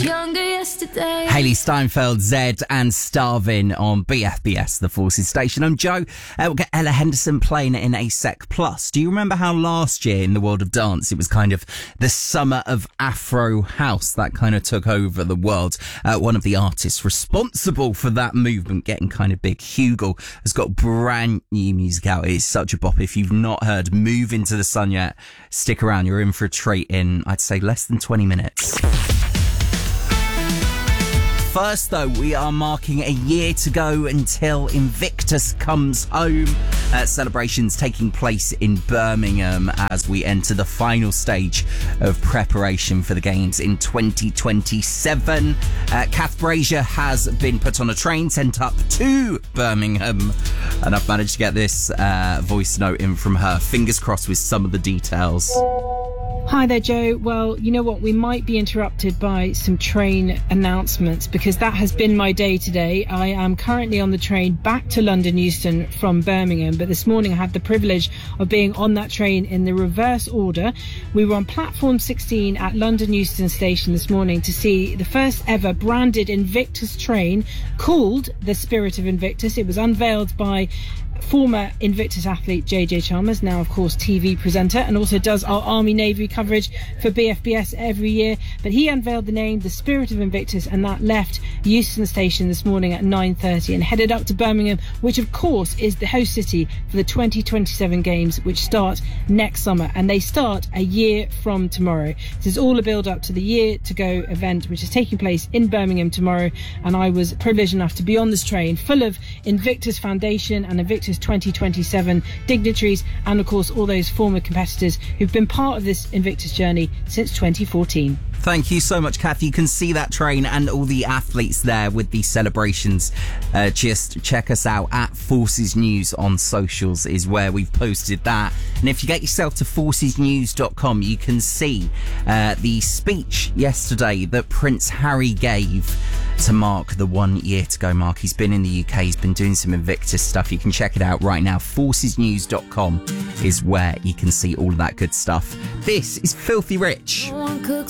Hayley Steinfeld, Zed and Starvin on BFBS, the Forces station. I'm Joe. We'll get Ella Henderson playing in a sec. Plus, do you remember how last year in the world of dance, it was kind of the summer of Afro House that kind of took over the world? One of the artists responsible for that movement getting kind of big, Hugel, has got brand new music out. It's such a bop. If you've not heard Move Into the Sun yet, stick around. You're in for a treat in, I'd say, less than 20 minutes. First, though, we are marking a year to go until Invictus comes home. Celebrations taking place in Birmingham as we enter the final stage of preparation for the Games in 2027. Kath Brazier has been put on a train, sent up to Birmingham, and I've managed to get this voice note in from her. Fingers crossed with some of the details. Hi there, Joe. Well, you know what? We might be interrupted by some train announcements because that has been my day today. I am currently on the train back to London Euston from Birmingham, but this morning I had the privilege of being on that train in the reverse order. We were on platform 16 at London Euston station this morning to see the first ever branded Invictus train called the Spirit of Invictus. It was unveiled by former Invictus athlete JJ Chalmers, now of course TV presenter, and also does our Army Navy coverage for BFBS every year. But he unveiled the name, the Spirit of Invictus, and that left Euston Station this morning at 9:30 and headed up to Birmingham, which of course is the host city for the 2027 Games, which start next summer, and they start a year from tomorrow. This is all a build up to the Year to Go event, which is taking place in Birmingham tomorrow, and I was privileged enough to be on this train full of Invictus Foundation and Invictus 2027 dignitaries, and of course all those former competitors who've been part of this Invictus journey since 2014. Thank you so much, Kathy. You can see that train and all the athletes there with the celebrations. Just check us out at Forces News on socials is where we've posted that. And if you get yourself to forcesnews.com, you can see the speech yesterday that Prince Harry gave to mark the 1 year to go mark. He's been in the UK, he's been doing some Invictus stuff. You can check it out right now. Forcesnews.com is where you can see all of that good stuff. This is Filthy Rich. No one cooks